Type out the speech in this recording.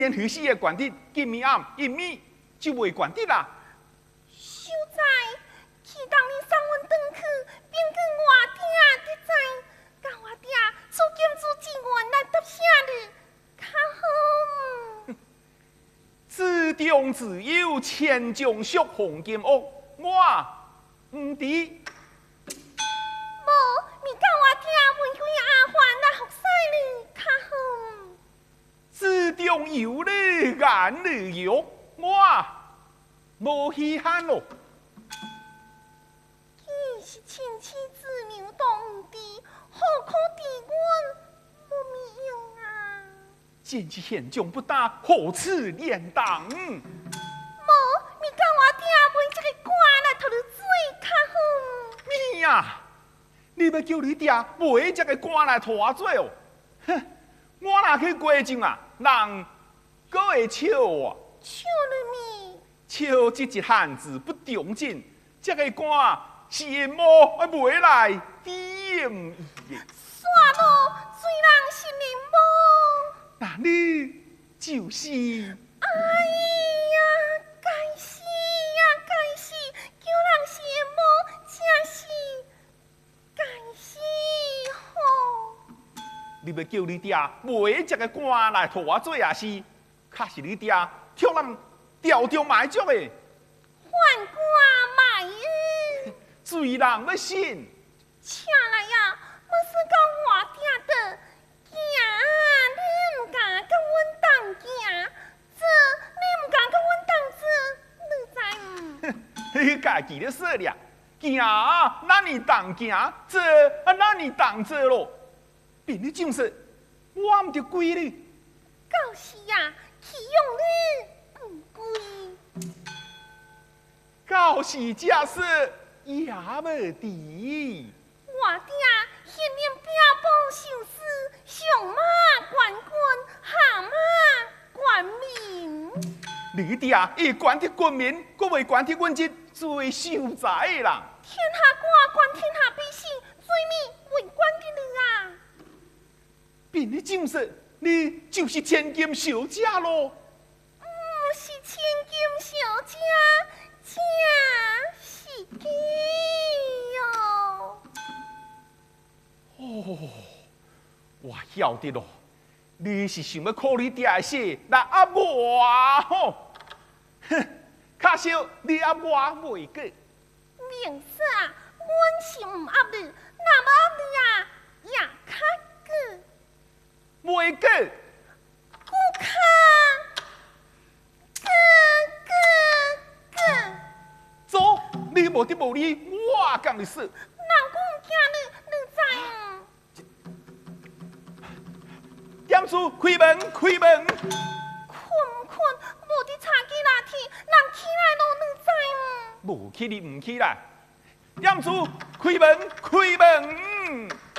连虚死的管的，今暝暗一暝就袂管的啦。 秀才，去当你送阮转去，并跟我爹得知，甲我爹出金子之源来答谢你，较好。 自中自有千种属红金屋，我唔知。 无，咪甲我爹问几阿环来服侍你，较好。 自中有你眼里有，我无稀罕咯。 既是亲戚姊妹都唔知，何苦对阮无咪用啊？ 见其现状不大，何此连当？ 无，咪甲我爹问这个官来讨你水，较好。 咩呀？你要叫你爹买这个官来拖我做哦？哼！我若去过境啊，人搁会笑我。 笑你咪？ 笑这一汉子不中进，这个官是无买来点伊的。 煞咯，虽然是人无， 那你就是。 哎呀，该死呀，该死！叫人是无，真是该死吼！ 你要叫你爹买这个官来拖我做也是，卡是你爹挑人调中买足的。 换官买日， 罪人要信。 请来呀，要是讲我爹的行，你唔敢跟阮当行，这你唔敢跟阮当这，你知唔？ 你家己的说了，行，那你当行，这那你当这咯。便你就是，我唔就归你。 到时呀，去用你唔归。 到时假使也无敌。 我爹现年兵部受司，上马官军，下马官民。 你爹伊管的军民，搁未管的军职，最受财的人。 天下官管天下百姓，罪名为官的你啊！ 便你就是你就是千金小姐咯。 不是千金小姐，这是假哟。 哦，我晓得咯，你是想要靠你爹的事来压我吼？哼，可惜你压我袂过。 明说啊，阮是唔压你，那么压你啊，也较过。 袂过。 顾卡，哥。 走，你无得无理，我讲你说。 人讲唔惊你，你知唔？ 点数开门，开门。 困唔困？无伫茶几那天，人起来咯，你知唔？ 无起你唔起来。点数开门，开门。